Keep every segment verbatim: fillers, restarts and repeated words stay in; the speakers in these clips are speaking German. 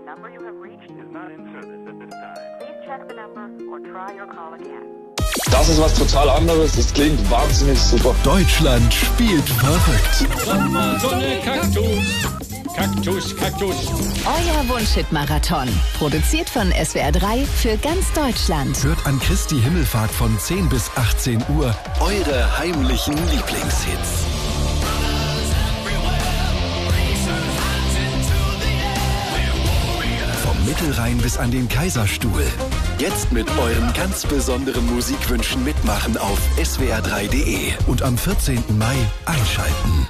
number you have reached is not in service at this time. Please check the number or try your call again. Das ist was total anderes, das klingt wahnsinnig super. Deutschland spielt verrückt. Sonne, Kaktus, Kaktus, Kaktus. Euer Wunschhit-Marathon. Produziert von S W R drei für ganz Deutschland. Hört an Christi Himmelfahrt von zehn bis achtzehn Uhr eure heimlichen Lieblingshits. Vom Mittelrhein bis an den Kaiserstuhl. Jetzt mit euren ganz besonderen Musikwünschen mitmachen auf S W R drei punkt de und am vierzehnten Mai einschalten.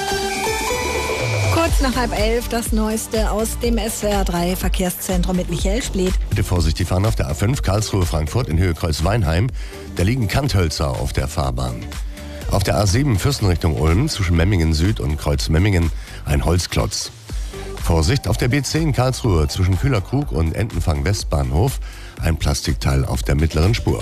Kurz nach halb elf das Neueste aus dem S W R drei Verkehrszentrum mit Michael Spliet. Bitte vorsichtig fahren auf der A fünf Karlsruhe-Frankfurt in Höhe Kreuz-Weinheim. Da liegen Kanthölzer auf der Fahrbahn. Auf der A sieben Fürsten Richtung Ulm zwischen Memmingen Süd und Kreuz-Memmingen ein Holzklotz. Vorsicht auf der B zehn Karlsruhe zwischen Kühlerkrug und Entenfang-Westbahnhof ein Plastikteil auf der mittleren Spur.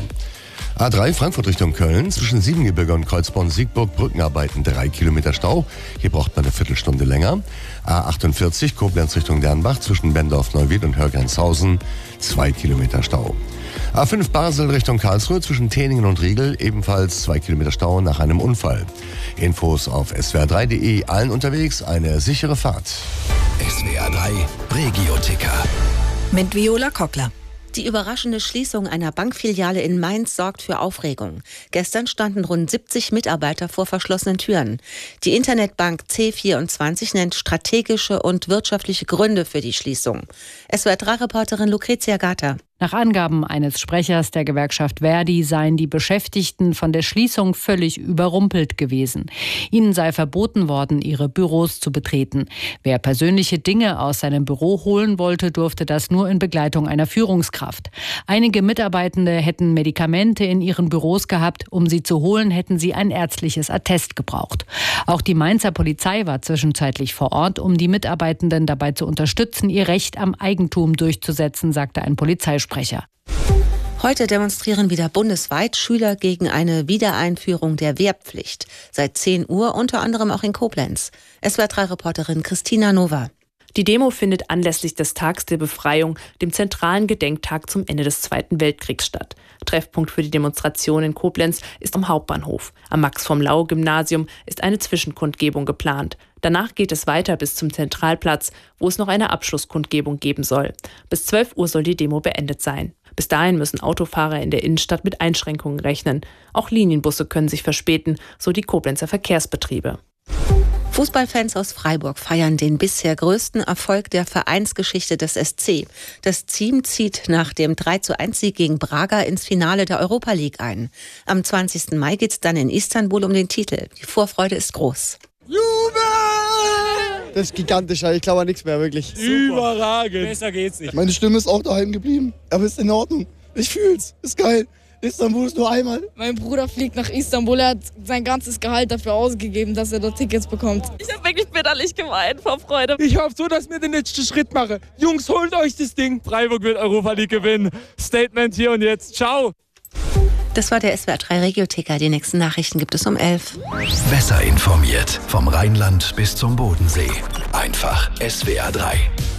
A drei Frankfurt Richtung Köln zwischen Siebengebirge und Kreuzborn-Siegburg Brückenarbeiten drei Kilometer Stau. Hier braucht man eine Viertelstunde länger. A achtundvierzig Koblenz Richtung Dernbach zwischen Bendorf-Neuwied und Hörgrenzhausen zwei Kilometer Stau. A fünf Basel Richtung Karlsruhe zwischen Teningen und Riegel ebenfalls zwei Kilometer Stau nach einem Unfall. Infos auf S W R drei punkt de. Allen unterwegs eine sichere Fahrt. S W R drei Regio-Ticker. Mit Viola Kockler. Die überraschende Schließung einer Bankfiliale in Mainz sorgt für Aufregung. Gestern standen rund siebzig Mitarbeiter vor verschlossenen Türen. Die Internetbank C vierundzwanzig nennt strategische und wirtschaftliche Gründe für die Schließung. S W R drei Reporterin Lucrezia Gata. Nach Angaben eines Sprechers der Gewerkschaft Verdi seien die Beschäftigten von der Schließung völlig überrumpelt gewesen. Ihnen sei verboten worden, ihre Büros zu betreten. Wer persönliche Dinge aus seinem Büro holen wollte, durfte das nur in Begleitung einer Führungskraft. Einige Mitarbeitende hätten Medikamente in ihren Büros gehabt. Um sie zu holen, hätten sie ein ärztliches Attest gebraucht. Auch die Mainzer Polizei war zwischenzeitlich vor Ort, um die Mitarbeitenden dabei zu unterstützen, ihr Recht am Eigentum durchzusetzen, sagte ein Polizeisprecher. Sprecher. Heute demonstrieren wieder bundesweit Schüler gegen eine Wiedereinführung der Wehrpflicht. Seit zehn Uhr unter anderem auch in Koblenz. S W R drei Reporterin Christina Nova. Die Demo findet anlässlich des Tags der Befreiung, dem zentralen Gedenktag zum Ende des Zweiten Weltkriegs statt. Treffpunkt für die Demonstration in Koblenz ist am Hauptbahnhof. Am Max-vom-Laue-Gymnasium ist eine Zwischenkundgebung geplant. Danach geht es weiter bis zum Zentralplatz, wo es noch eine Abschlusskundgebung geben soll. Bis zwölf Uhr soll die Demo beendet sein. Bis dahin müssen Autofahrer in der Innenstadt mit Einschränkungen rechnen. Auch Linienbusse können sich verspäten, so die Koblenzer Verkehrsbetriebe. Fußballfans aus Freiburg feiern den bisher größten Erfolg der Vereinsgeschichte des S C. Das Team zieht nach dem drei zu eins Sieg gegen Braga ins Finale der Europa League ein. Am zwanzigsten Mai geht es dann in Istanbul um den Titel. Die Vorfreude ist groß. Das ist gigantisch, ich glaube an nichts mehr, wirklich. Super. Überragend. Besser geht's nicht. Meine Stimme ist auch daheim geblieben, aber ist in Ordnung. Ich fühl's, ist geil. Istanbul ist nur einmal. Mein Bruder fliegt nach Istanbul, er hat sein ganzes Gehalt dafür ausgegeben, dass er dort Tickets bekommt. Ich habe wirklich bitterlich geweint vor Freude. Ich hoffe so, dass wir den nächsten Schritt machen. Jungs, holt euch das Ding. Freiburg wird Europa League gewinnen. Statement hier und jetzt. Ciao. Das war der S W R drei Regio-Ticker. Die nächsten Nachrichten gibt es um elf. Besser informiert vom Rheinland bis zum Bodensee. Einfach S W R drei.